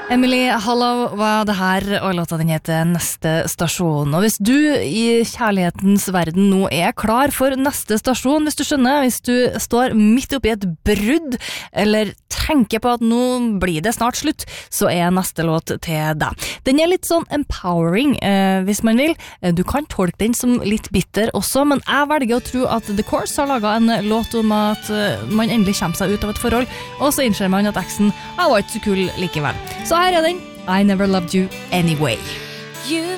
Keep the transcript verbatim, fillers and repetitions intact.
Emily Hallow var det her, og låta den heter Neste stasjon. Og hvis du i kjærlighetens verden nå er klar for neste stasjon, hvis du skjønner, hvis du står midt oppi et brudd, eller tenker på at nå blir det snart slutt, så er neste låt til deg. Den er litt sånn empowering, eh, hvis man vil. Du kan tolke den som litt bitter også, men jeg velger å tro at The Course har laget en låt om at uh, man endelig kommer seg ut av et forhold, og så innser man at eksen var ikke så kul likevel. Så her er den, I Never Loved You Anyway. You